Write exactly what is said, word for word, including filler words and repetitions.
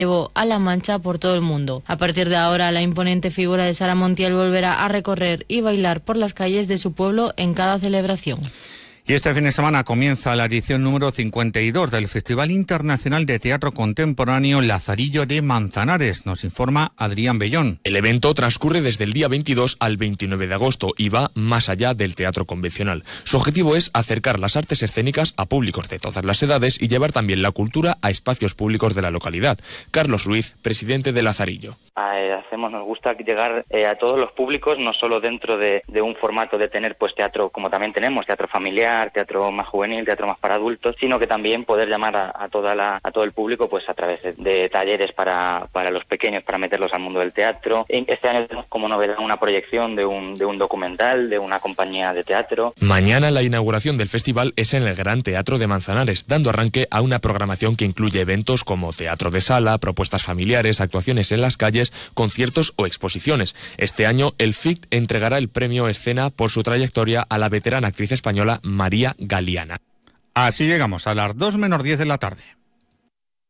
llevó a La Mancha por todo el mundo. A partir de ahora, la imponente figura de Sara Montiel volverá a recorrer y bailar por las calles de su pueblo en cada celebración. Y este fin de semana comienza la edición número cincuenta y dos del Festival Internacional de Teatro Contemporáneo Lazarillo de Manzanares, nos informa Adrián Bellón. El evento transcurre desde el día veintidós al veintinueve de agosto y va más allá del teatro convencional. Su objetivo es acercar las artes escénicas a públicos de todas las edades y llevar también la cultura a espacios públicos de la localidad. Carlos Ruiz, presidente de Lazarillo. Eh, hacemos, nos gusta llegar eh, a todos los públicos, no solo dentro de, de un formato de tener pues teatro como también tenemos, teatro familiar, teatro más juvenil, teatro más para adultos, sino que también poder llamar a, a toda la, a todo el público pues a través de, de talleres para, para los pequeños, para meterlos al mundo del teatro. Este año tenemos como novedad una proyección de un, de un documental de una compañía de teatro. Mañana la inauguración del festival es en el Gran Teatro de Manzanares, dando arranque a una programación que incluye eventos como teatro de sala, propuestas familiares, actuaciones en las calles, conciertos o exposiciones. Este año el F I C entregará el premio Escena por su trayectoria a la veterana actriz española María Galiana. Así llegamos a las dos menos diez de la tarde.